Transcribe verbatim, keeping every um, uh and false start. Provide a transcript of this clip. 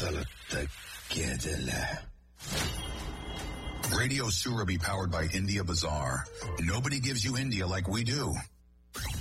Radio Surabhi, powered by India Bazaar. Nobody gives you India like we do.